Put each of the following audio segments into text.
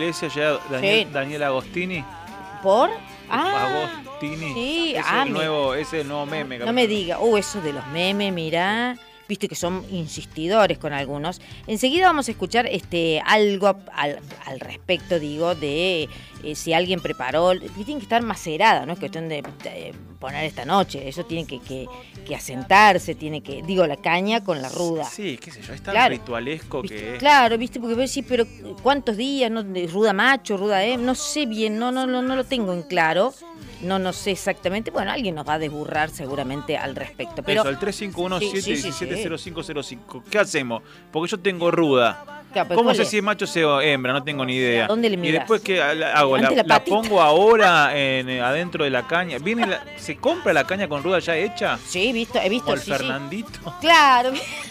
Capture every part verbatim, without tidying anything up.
Iglesias, ya Daniel, Sí. Daniel Agostini. ¿Por? Ah, Agostini. sí, Ese ah, es el me- nuevo, ese es el nuevo meme. no me diga. Uh, eso de los memes, mirá. Viste que son insistidores con algunos. Enseguida vamos a escuchar este algo al, al respecto, digo, de eh, si alguien preparó. Tiene que estar macerada, no es cuestión de, de poner esta noche. Eso tiene que, que, que asentarse, tiene que. Digo, la caña con la ruda. Sí, qué sé yo, es tan Claro. ritualesco ¿Viste? que es. Claro, viste, porque vos decís, pero ¿cuántos días? ¿No? De ruda macho, ruda hembra, no sé bien, no, no, no, no lo tengo en claro. No, no sé exactamente. Bueno, alguien nos va a desburrar seguramente al respecto. Pero Eso, el tres cinco uno siete Sí, sí, sí, uno siete sí. cero cinco cero cinco. ¿Qué hacemos? Porque yo tengo ruda. Claro, pero ¿Cómo ¿cuál sé es? si es macho o hembra? No tengo ni idea. ¿A dónde le Y mirás? después, ¿qué hago? La, Ante la la patita. pongo ahora en, eh, adentro de la caña. ¿Viene la- ¿Se compra la caña con ruda ya hecha? Sí, he visto, he visto. ¿O el sí, sí. Fernandito? Claro.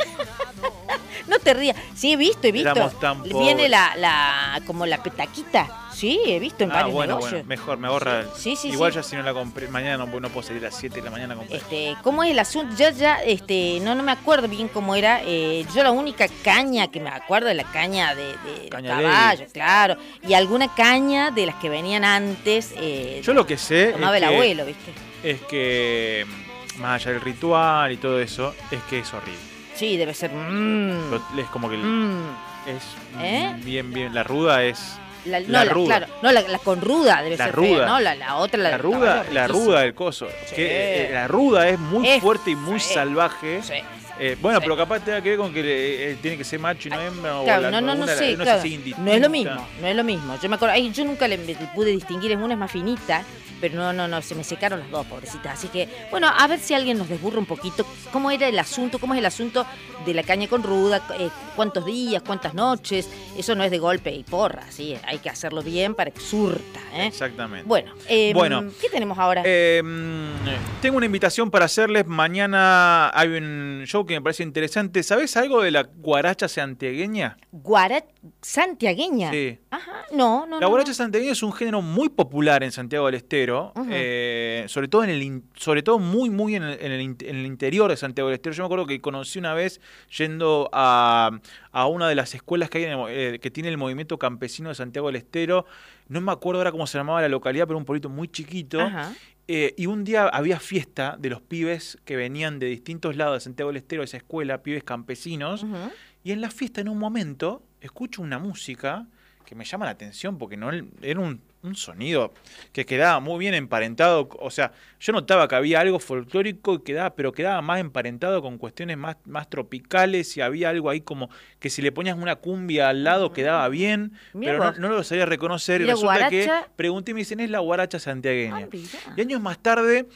No te rías. Sí, he visto, he visto. Éramos tan pobres. Viene la, la, como la petaquita. Sí, he visto en Ah, varios bueno, negocios. bueno, mejor, me ahorra. el- Sí, sí, Igual sí. ya si no la compré, mañana no, no puedo salir a las siete de la mañana a comprar. Este, ¿cómo es el asunto? Yo ya, este, no, no me acuerdo bien cómo era. Eh, yo la única caña que me acuerdo es la caña de, de los Caña de- caballos, claro. Y alguna caña de las que venían antes. Eh, Yo lo que sé tomaba es el que, abuelo, ¿viste? es que, más allá del ritual y todo eso, es que es horrible. Sí, debe ser. mm, Lo- Es como que el- mm. es ¿Eh? bien, bien. La ruda es. La, no, La la- ruda. claro, no, la, la con ruda debe La ser ruda. fea, ¿no? La, la otra, la, La del ruda, caballo, la riquísima. ruda del coso. Sí. Que, eh, la ruda es muy Es fuerte y muy fea. salvaje. Sí. Eh, bueno, Sí. pero capaz tenga que ver con que eh, tiene que ser macho y no hembra. Claro, o la, no, no, no alguna- sé, no claro. sé si indistinta. No es lo mismo, no es lo mismo. Yo me acuerdo, ay, yo nunca le, le pude distinguir, en una es más finita, pero no, no, no, se me secaron las dos, pobrecitas. Así que, bueno, a ver si alguien nos desburra un poquito. ¿Cómo era el asunto? ¿Cómo es el asunto de la caña con ruda? Eh, ¿Cuántos días? ¿Cuántas noches? Eso no es de golpe y porra, ¿sí? Hay que hacerlo bien para que surta, ¿eh? Exactamente. Bueno, eh, Bueno. ¿qué tenemos ahora? Eh, mm, tengo una invitación para hacerles. Mañana hay un show que me parece interesante. ¿Sabés algo de la guaracha santiagueña? Guara santiagueña. Sí. Ajá, no, no, La no, guaracha no. santiagueña es un género muy popular en Santiago del Estero, Ujú. eh, sobre todo en el in- sobre todo muy muy en el, en el in- en el interior de Santiago del Estero. Yo me acuerdo que conocí una vez yendo a, a una de las escuelas que hay en el mo- eh, que tiene el movimiento campesino de Santiago del Estero. No me acuerdo ahora cómo se llamaba la localidad, pero un pueblito muy chiquito. Ajá. Eh, y un día había fiesta de los pibes que venían de distintos lados de Santiago del Estero, esa escuela, pibes campesinos. Ujú. Y en la fiesta, en un momento, escucho una música que me llama la atención porque no era un, un sonido que quedaba muy bien emparentado. O sea, yo notaba que había algo folclórico, que quedaba, pero quedaba más emparentado con cuestiones más, más tropicales y había algo ahí como que si le ponías una cumbia al lado quedaba bien, Mirá pero no, vos. no lo sabía reconocer. Y Mira, resulta que guaracha. pregunté y me dicen, es la guaracha santiagueña. Ah, mirá. Y años más tarde,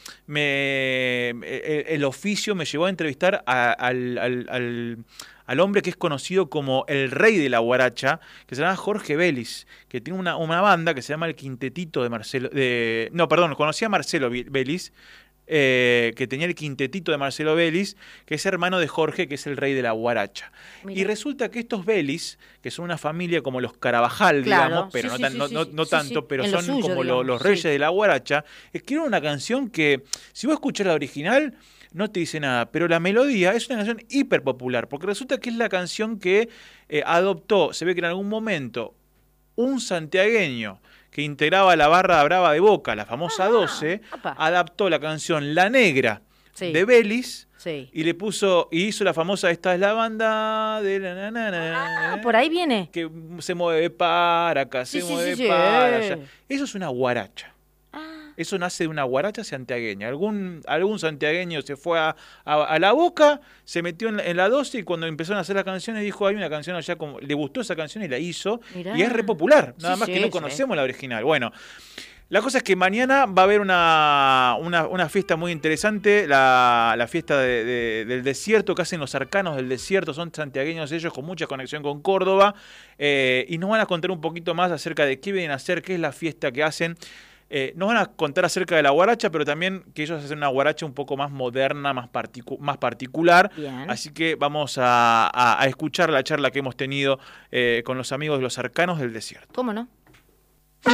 me, el, el oficio me llevó a entrevistar a- al, al- al- al hombre que es conocido como el rey de la guaracha, que se llama Jorge Vélez, que tiene una, una banda que se llama El Quintetito de Marcelo... De, no, perdón, conocía a Marcelo Vi- Vélez, eh, que tenía el Quintetito de Marcelo Vélez, que es hermano de Jorge, que es el rey de la guaracha. Mirá. Y resulta que estos Vélez, que son una familia como los Carabajal, Claro, digamos, pero sí, no, sí, tan- sí, no, sí, no- sí, no sí, tanto, sí. pero En lo son suyo, como lo- digamos, los reyes sí. de la guaracha, escribieron una canción que, si vos escuchás la original, no te dice nada, pero la melodía es una canción hiper popular, porque resulta que es la canción que eh, adoptó, se ve que en algún momento, un santiagueño que integraba la barra brava de Boca, la famosa Ah, doce, apa. adaptó la canción La Negra Sí. de Vélez Sí. y le puso, y hizo la famosa Esta es la banda de la na, na, na, Ah, por ahí viene. que se mueve para acá, Sí, se sí, mueve sí, sí. para allá. Eso es una guaracha. Ah, Eso nace de una guaracha santiagueña. Algún, algún santiagueño se fue a, a- a la Boca, se metió en la, en la doce y cuando empezaron a hacer las canciones dijo, hay una canción allá, como, le gustó esa canción y la hizo. Mirá. Y es re popular, nada Sí, más sí, que no sí. conocemos la original. Bueno, la cosa es que mañana va a haber una, una, una fiesta muy interesante, la, la fiesta de- de- del desierto que hacen los arcanos del desierto, son santiagueños ellos con mucha conexión con Córdoba, eh, y nos van a contar un poquito más acerca de qué vienen a hacer, qué es la fiesta que hacen. Eh, nos van a contar acerca de la guaracha, pero también que ellos hacen una guaracha un poco más moderna, más, particu- más particular. bien. Así que vamos a, a- a escuchar la charla que hemos tenido eh, con los amigos de los arcanos del desierto. ¿Cómo no?